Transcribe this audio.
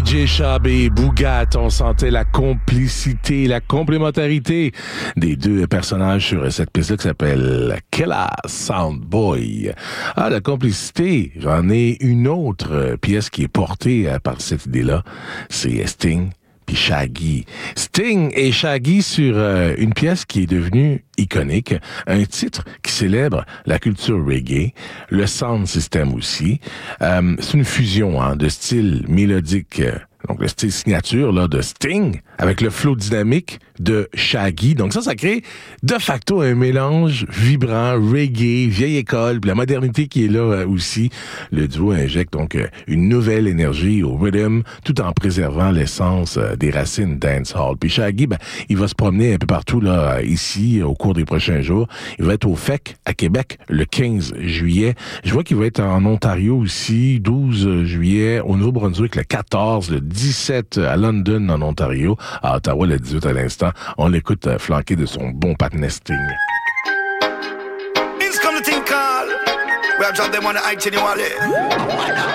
DJ Chab et Bougat, on sentait la complicité, la complémentarité des deux personnages sur cette pièce-là qui s'appelle Killa Soundboy. Ah, la complicité, j'en ai une autre pièce qui est portée par cette idée-là, c'est Sting puis Shaggy. Sting et Shaggy sur une pièce qui est devenue iconique, un titre qui célèbre la culture reggae, le sound system aussi. C'est une fusion de styles mélodiques, donc le style signature là, de Sting avec le flow dynamique de Shaggy. Donc ça crée de facto un mélange vibrant, reggae, vieille école, puis la modernité qui est là aussi. Le duo injecte donc une nouvelle énergie au rhythm tout en préservant l'essence des racines dancehall. Puis Shaggy, il va se promener un peu partout là ici au cours des prochains jours. Il va être au FEC à Québec le 15 juillet. Je vois qu'il va être en Ontario aussi, 12 juillet, au Nouveau-Brunswick le 14, le 17 à London en Ontario, à Ottawa le 18 à l'instant. On l'écoute flanqué de son bon partenaire Sting. Come to think call. We have dropped them on the itinerary.